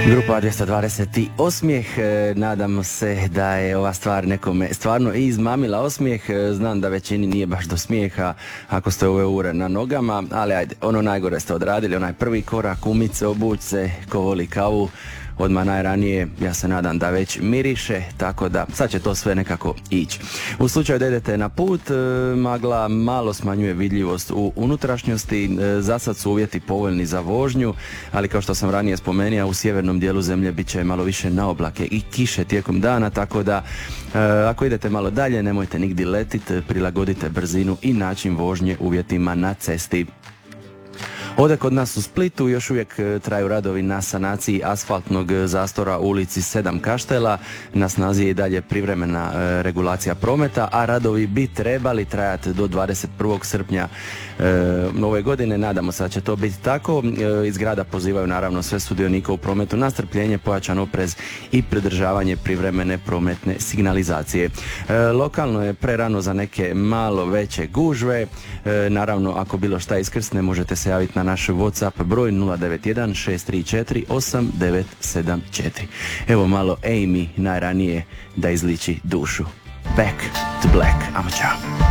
Grupa 220 i osmijeh, nadamo se da je ova stvar nekome stvarno izmamila osmijeh. Znam da većini nije baš do smijeha ako ste ove ure na nogama, ali ajde, ono najgore ste odradili, onaj prvi korak, umit se, obuć se, ko voli kavu odmah najranije, ja se nadam da već miriše, tako da sad će to sve nekako ići. U slučaju da idete na put, magla malo smanjuje vidljivost u unutrašnjosti, za sad su uvjeti povoljni za vožnju, ali kao što sam ranije spomenuo, u sjevernom dijelu zemlje bit će malo više na oblake i kiše tijekom dana, tako da ako idete malo dalje, nemojte nigdje letiti, prilagodite brzinu i način vožnje uvjetima na cesti. Ovdje kod nas u Splitu još uvijek traju radovi na sanaciji asfaltnog zastora u ulici 7 Kaštela. Na snazi je i dalje privremena regulacija prometa, a radovi bi trebali trajati do 21. srpnja ove godine. Nadamo se da će to biti tako. Iz grada pozivaju naravno sve sudionike u prometu na strpljenje, pojačan oprez i pridržavanje privremene prometne signalizacije. Lokalno je prerano za neke malo veće gužve. Naravno, ako bilo šta iskrsne, možete se javiti na naš WhatsApp broj 091 634 8974. Evo malo Amy najranije da izliči dušu. Back to Black. Amo čao.